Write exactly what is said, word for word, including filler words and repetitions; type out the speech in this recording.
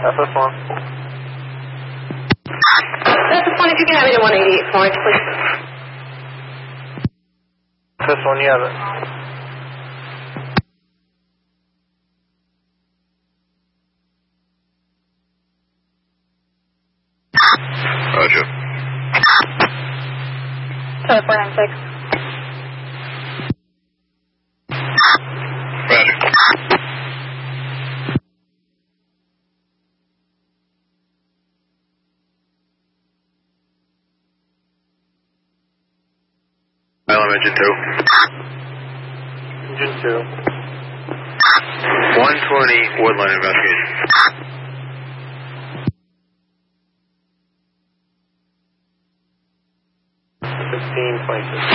F S one. F S one, if you can have me to one eighty-eight Florence, please. F S one, you have it. Roger. Tower four nine six. Roger. Island engine two. Engine two. one twenty Woodline investigation. fifteen twenty-six.